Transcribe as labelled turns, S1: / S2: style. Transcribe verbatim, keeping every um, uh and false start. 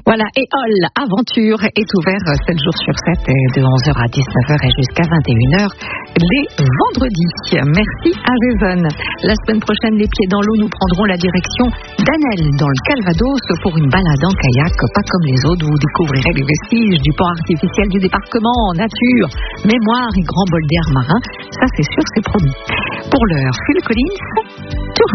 S1: Voilà, et All Aventure est ouvert sept jours sur sept, de onze heures à dix-neuf heures et jusqu'à vingt et une heures les vendredis. Merci à Jason. La semaine prochaine, les pieds dans l'eau, nous prendrons la direction d'Anel, dans le Calvados, pour une balade en kayak, pas comme les autres. Vous découvrirez les vestiges du port artificiel du débarquement, nature, mémoire et grand bol d'air marin. Ça, c'est sûr, c'est promis. Pour l'heure, Phil Collins, tu